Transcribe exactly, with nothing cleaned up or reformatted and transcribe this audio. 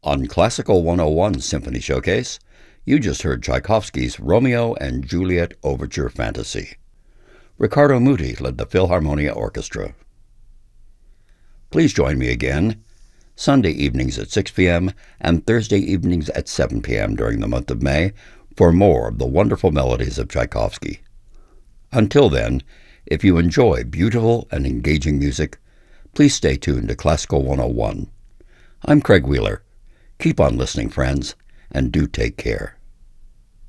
On Classical one oh one Symphony Showcase, you just heard Tchaikovsky's Romeo and Juliet Overture Fantasy. Riccardo Muti led the Philharmonia Orchestra. Please join me again Sunday evenings at six p.m. and Thursday evenings at seven p.m. during the month of May for more of the wonderful melodies of Tchaikovsky. Until then, if you enjoy beautiful and engaging music, please stay tuned to Classical one oh one. I'm Craig Wheeler. Keep on listening, friends, and do take care.